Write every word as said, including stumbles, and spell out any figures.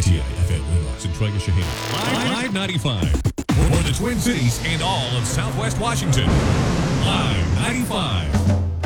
T I F M Windows and Troy Shaheen. Live ninety-five. For the Twin Cities and all of Southwest Washington. Live ninety-five.